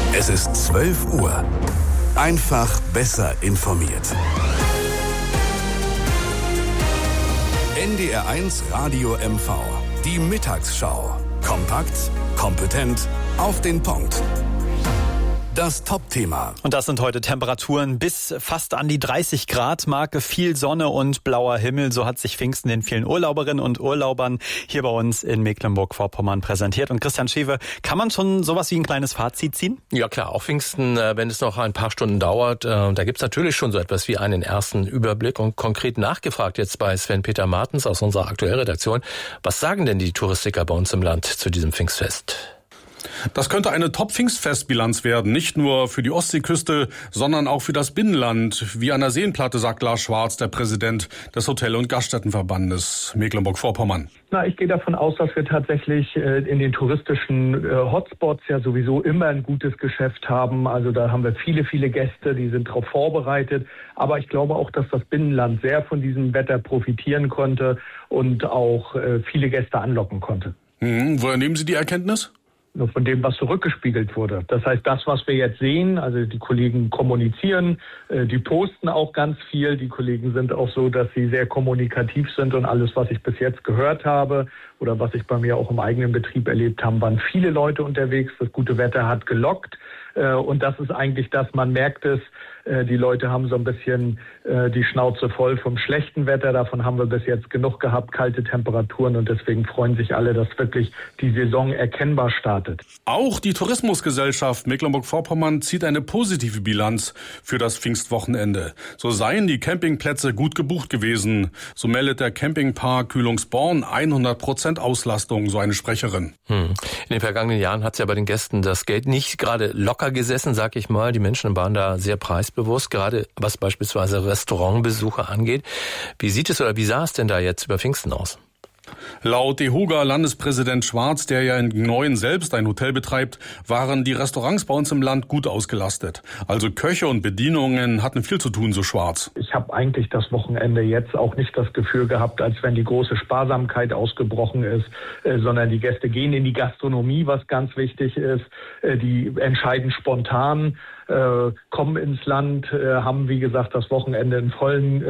Es ist 12 Uhr. Einfach besser informiert. NDR1 Radio MV. Die Mittagsschau. Kompakt, kompetent, auf den Punkt. Das Top-Thema. Und das sind heute Temperaturen bis fast an die 30 Grad Marke, viel Sonne und blauer Himmel. So hat sich Pfingsten den vielen Urlauberinnen und Urlaubern hier bei uns in Mecklenburg-Vorpommern präsentiert. Und Christian Schewe, kann man schon sowas wie ein kleines Fazit ziehen? Ja klar, auch Pfingsten, wenn es noch ein paar Stunden dauert, da gibt's natürlich schon so etwas wie einen ersten Überblick. Und konkret nachgefragt jetzt bei Sven-Peter Martens aus unserer Aktuellredaktion, was sagen denn die Touristiker bei uns im Land zu diesem Pfingstfest? Das könnte eine Top-Pfingstfestbilanz werden, nicht nur für die Ostseeküste, sondern auch für das Binnenland, wie an der Seenplatte, sagt Lars Schwarz, der Präsident des Hotel- und Gaststättenverbandes Mecklenburg-Vorpommern. Ich gehe davon aus, dass wir tatsächlich in den touristischen Hotspots ja sowieso immer ein gutes Geschäft haben. Also da haben wir viele, viele Gäste, die sind darauf vorbereitet. Aber ich glaube auch, dass das Binnenland sehr von diesem Wetter profitieren konnte und auch viele Gäste anlocken konnte. Woher nehmen Sie die Erkenntnis? Nur von dem, was zurückgespiegelt wurde. Das heißt, das, was wir jetzt sehen, also die Kollegen kommunizieren, die posten auch ganz viel. Die Kollegen sind auch so, dass sie sehr kommunikativ sind und alles, was ich bis jetzt gehört habe oder was ich bei mir auch im eigenen Betrieb erlebt habe, waren viele Leute unterwegs. Das gute Wetter hat gelockt und das ist eigentlich das, man merkt es, die Leute haben so ein bisschen die Schnauze voll vom schlechten Wetter. Davon haben wir bis jetzt genug gehabt, kalte Temperaturen. Und deswegen freuen sich alle, dass wirklich die Saison erkennbar startet. Auch die Tourismusgesellschaft Mecklenburg-Vorpommern zieht eine positive Bilanz für das Pfingstwochenende. So seien die Campingplätze gut gebucht gewesen. So meldet der Campingpark Kühlungsborn 100% Auslastung, so eine Sprecherin. In den vergangenen Jahren hat es ja bei den Gästen das Geld nicht gerade locker gesessen, sag ich mal. Die Menschen waren da sehr preisbewusst, gerade was beispielsweise Restaurantbesuche angeht. Wie sieht es oder wie sah es denn da jetzt über Pfingsten aus? Laut DEHOGA-Landespräsident Schwarz, der ja in Gneuen selbst ein Hotel betreibt, waren die Restaurants bei uns im Land gut ausgelastet. Also Köche und Bedienungen hatten viel zu tun, so Schwarz. Ich habe eigentlich das Wochenende jetzt auch nicht das Gefühl gehabt, als wenn die große Sparsamkeit ausgebrochen ist, sondern die Gäste gehen in die Gastronomie, was ganz wichtig ist. Die entscheiden spontan, kommen ins Land, haben, wie gesagt, das Wochenende in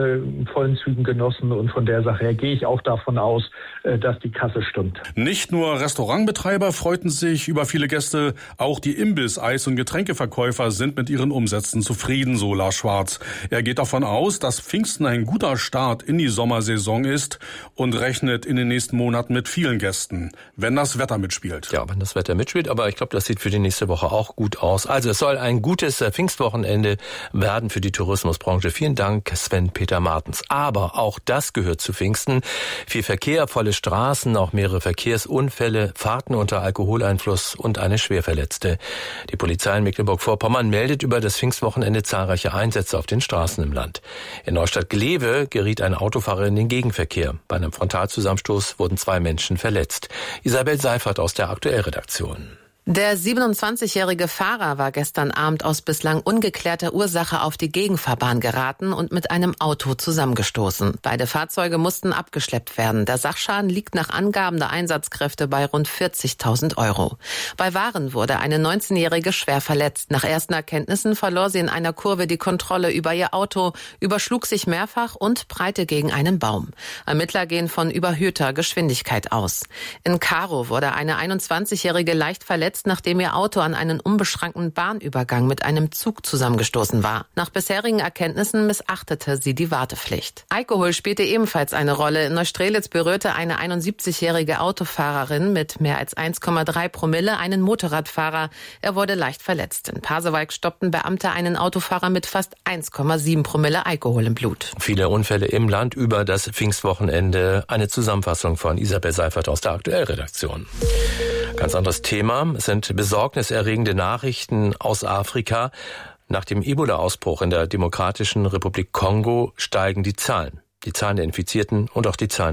vollen Zügen genossen. Und von der Sache her gehe ich auch davon aus, dass die Kasse stimmt. Nicht nur Restaurantbetreiber freuten sich über viele Gäste, auch die Imbiss-, Eis- und Getränkeverkäufer sind mit ihren Umsätzen zufrieden, so Lars Schwarz. Er geht davon aus, dass Pfingsten ein guter Start in die Sommersaison ist und rechnet in den nächsten Monaten mit vielen Gästen, wenn das Wetter mitspielt. Ja, wenn das Wetter mitspielt, aber ich glaube, das sieht für die nächste Woche auch gut aus. Also es soll ein gutes Pfingstwochenende werden für die Tourismusbranche. Vielen Dank, Sven-Peter Martens. Aber auch das gehört zu Pfingsten. Viel Verkehr, volle Straßen, auch mehrere Verkehrsunfälle, Fahrten unter Alkoholeinfluss und eine Schwerverletzte. Die Polizei in Mecklenburg-Vorpommern meldet über das Pfingstwochenende zahlreiche Einsätze auf den Straßen im Land. In Neustadt-Glewe geriet ein Autofahrer in den Gegenverkehr. Bei einem Frontalzusammenstoß wurden 2 Menschen verletzt. Isabel Seifert aus der Aktuellredaktion. Der 27-jährige Fahrer war gestern Abend aus bislang ungeklärter Ursache auf die Gegenfahrbahn geraten und mit einem Auto zusammengestoßen. Beide Fahrzeuge mussten abgeschleppt werden. Der Sachschaden liegt nach Angaben der Einsatzkräfte bei rund 40.000 €. Bei Waren wurde eine 19-jährige schwer verletzt. Nach ersten Erkenntnissen verlor sie in einer Kurve die Kontrolle über ihr Auto, überschlug sich mehrfach und prallte gegen einen Baum. Ermittler gehen von überhöhter Geschwindigkeit aus. In Karow wurde eine 21-jährige leicht verletzt, nachdem ihr Auto an einen unbeschrankten Bahnübergang mit einem Zug zusammengestoßen war. Nach bisherigen Erkenntnissen missachtete sie die Wartepflicht. Alkohol spielte ebenfalls eine Rolle. In Neustrelitz berührte eine 71-jährige Autofahrerin mit mehr als 1,3 Promille einen Motorradfahrer. Er wurde leicht verletzt. In Pasewalk stoppten Beamte einen Autofahrer mit fast 1,7 Promille Alkohol im Blut. Viele Unfälle im Land über das Pfingstwochenende. Eine Zusammenfassung von Isabel Seifert aus der Aktuellredaktion. Ganz anderes Thema. Es sind besorgniserregende Nachrichten aus Afrika. Nach dem Ebola-Ausbruch in der Demokratischen Republik Kongo steigen die Zahlen. Die Zahlen der Infizierten und auch die Zahlen